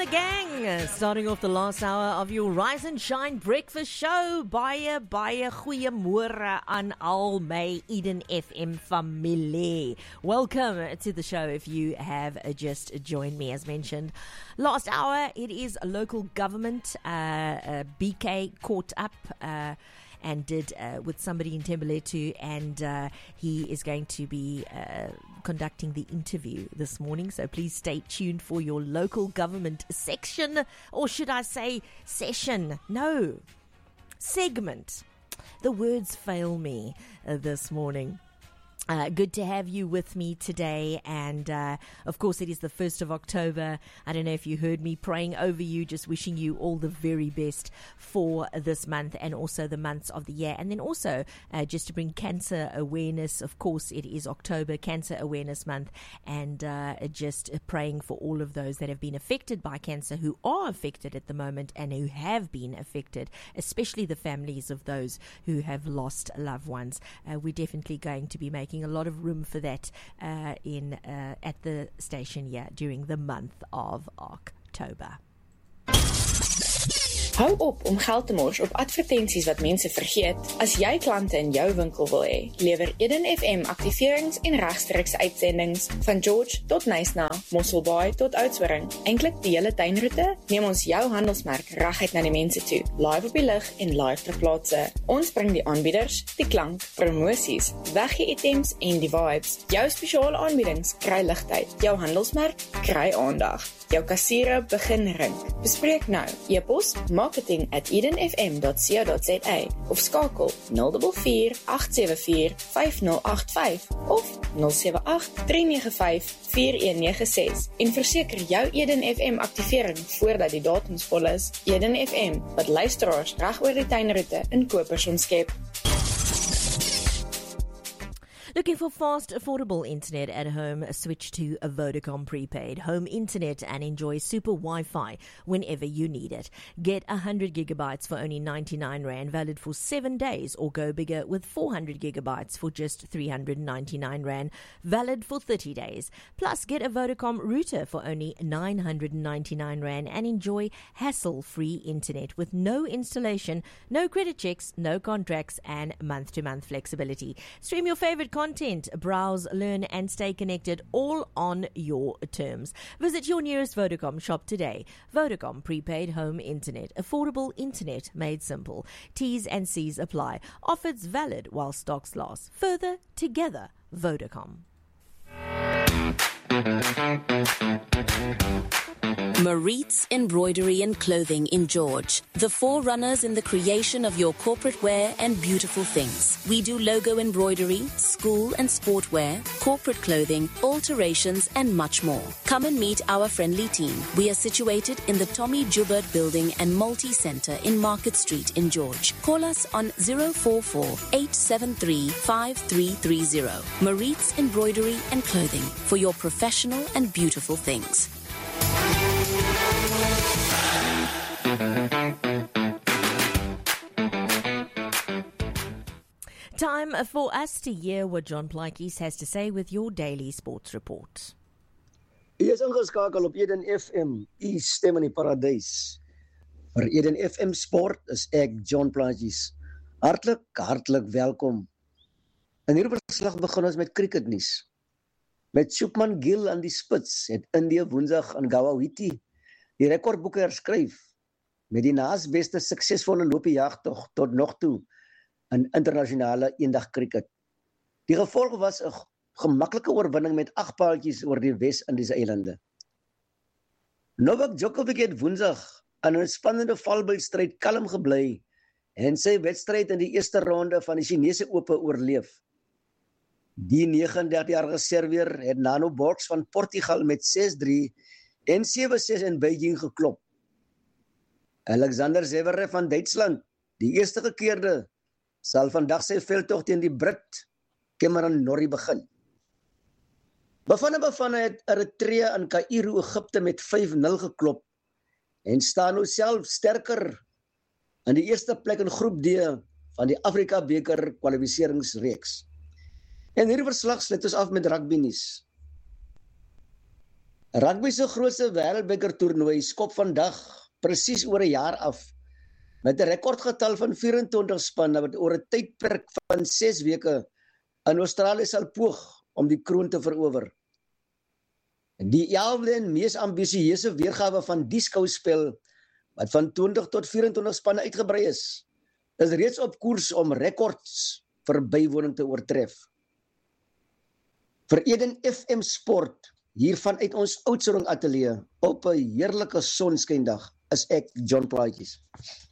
gang, starting off the last hour of your Rise and Shine breakfast show. Baie goeiemôre aan al my Eden FM family. Welcome to the show if you have just joined me. As mentioned, last hour it is local government. BK caught up and did with somebody in Tembeletu, and he is going to be conducting the interview this morning, so please stay tuned for your local government section, or should I say session? No, segment. The words fail me this morning. Good to have you with me today, and of course it is the 1st of October. I don't know if you heard me praying over you, just wishing you all the very best for this month and also the months of the year. And then also just to bring cancer awareness. Of course it is October, Cancer Awareness Month, and just praying for all of those that have been affected by cancer, who are affected at the moment and who have been affected, especially the families of those who have lost loved ones. We're definitely going to be making a lot of room for that at the station here during the month of October. Hou op om geld te mors op advertensies wat mense vergeet. As jy klante in jou winkel wil hê, lewer Eden FM aktiverings en regstreekse uitsendings van George tot Nysna, Mosselbaai tot Oudtshoorn. Eintlik die hele tuinroete neem ons jou handelsmerk reguit na die mense toe, live op die lig en live ter plaatse. Ons bring die aanbieders, die klank, promosies, weggee items en die vibes. Jou spesiale aanbiedings kry ligtyd, jou handelsmerk kry aandag. Jou kassiere begin rink. Bespreek nou. E-pos marketing@edenfm.co.za of skakel 044 874 5085 of 078 395 4196 en verseker jou Eden FM aktivering voordat die datums vol is. Eden FM, wat luisteraars reg oor die tuinroete in kopers omskep. Looking for fast, affordable internet at home? Switch to a Vodacom prepaid home internet and enjoy super Wi-Fi whenever you need it. Get 100 gigabytes for only 99 Rand, valid for 7 days, or go bigger with 400 gigabytes for just 399 Rand, valid for 30 days. Plus, get a Vodacom router for only 999 Rand and enjoy hassle-free internet with no installation, no credit checks, no contracts, and month-to-month flexibility. Stream your favorite content, browse, learn, and stay connected, all on your terms. Visit your nearest Vodacom shop today. Vodacom prepaid home internet. Affordable internet made simple. T's and C's apply. Offers valid while stocks last. Further together, Vodacom. Maritz Embroidery and Clothing in George, the forerunners in the creation of your corporate wear and beautiful things. We do logo embroidery, school and sportwear, corporate clothing, alterations, and much more. Come and meet our friendly team. We are situated in the Tommy Joubert Building and Multi-Centre in Market Street in George. Call us on 044-873-5330. Maritz Embroidery and Clothing for your professional and beautiful things. Time for us to hear what John Plaatjes has to say with your daily sports report. U is ingeskakel op Eden FM, u stem in die paradys. Vir Eden FM Sport is ek, John Plaatjes. Hartlik welkom. In hierdie verslag begin ons met cricketnuus. Met Shubman Gill aan die spits het India Woensdag aan Gawahati die rekordboeke herskryf met die naasbeste suksesvolle loopjagtog tot nog toe in internasionale eendag cricket. Die gevolg was 'n gemaklike oorwinning met 8 paaltjies oor die Wes-Indiese eilande. Novak Djokovic het Woensdag aan 'n spannende valbystryd kalm gebly en sy wedstryd in die eerste ronde van die Chinese Ope oorleef. Die 39-jarige Servier het Nano Borgs van Portugal met 6-3 en 7-6 in Beijing geklop. Alexander Zverev van Duitsland, die eerste gekeerde, sal vandag sy veldtog teen die Brit Cameron Norrie begin. Bafana het Eritrea in Kaïro, Egipte met 5-0 geklop en staan nou self sterker in die eerste plek in groep D van die Afrika beker kwalifikasieringsreeks. En hierdie verslag sluit ons af met rugby nuus. Rugby se grootste wêreldbeker toernooi skop vandag presies oor 'n jaar af met 'n rekordgetal van 24 spanne wat oor 'n tydperk van 6 weke in Australië sal poog om die kroon te verower. Die 11de en mees ambisieuse weergawe van die skouspel wat van 20 tot 24 spanne uitgebrei is reeds op koers om rekords vir bywoning te oortref. Vir Eden FM Sport, hier vanuit ons Oudtshoorn ateljee op 'n heerlike sonskyndag, is ek John Plaatjes.